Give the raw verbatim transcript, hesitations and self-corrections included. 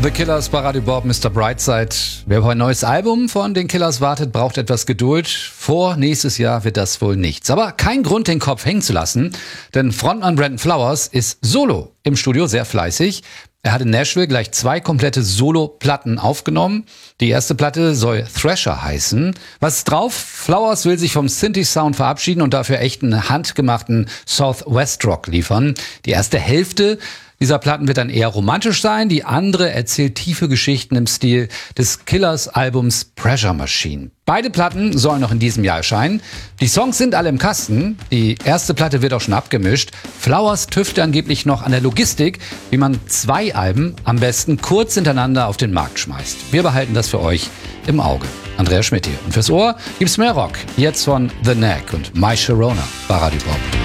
The Killers bei Radio Bob, Mister Brightside. Wer auf ein neues Album von den Killers wartet, braucht etwas Geduld. Vor nächstes Jahr wird das wohl nichts. Aber kein Grund, den Kopf hängen zu lassen, denn Frontmann Brandon Flowers ist solo im Studio, sehr fleißig. Er hat in Nashville gleich zwei komplette Solo-Platten aufgenommen. Die erste Platte soll Thrasher heißen. Was ist drauf? Flowers will sich vom Synthi-Sound verabschieden und dafür echten handgemachten Southwest Rock liefern. Die erste Hälfte dieser Platten wird dann eher romantisch sein. Die andere erzählt tiefe Geschichten im Stil des Killers-Albums Pressure Machine. Beide Platten sollen noch in diesem Jahr erscheinen. Die Songs sind alle im Kasten. Die erste Platte wird auch schon abgemischt. Flowers tüftelt angeblich noch an der Logistik, wie man zwei Alben am besten kurz hintereinander auf den Markt schmeißt. Wir behalten das für euch im Auge. Andreas Schmidt hier. Und fürs Ohr gibt's mehr Rock. Jetzt von The Knack und My Sharona bei Radio Bob.